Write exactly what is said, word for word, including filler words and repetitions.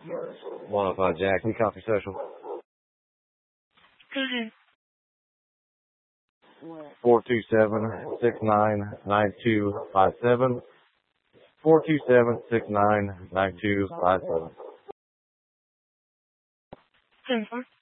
one oh five Jack, we copy social. Mm-hmm. four two seven, six nine nine two five seven. four two seven, six nine nine two five seven. ten four.